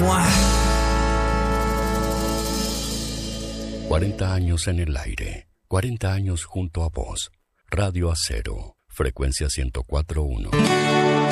moi. 40 años en el aire, 40 años junto a vos. Radio Acero, frecuencia 104.1.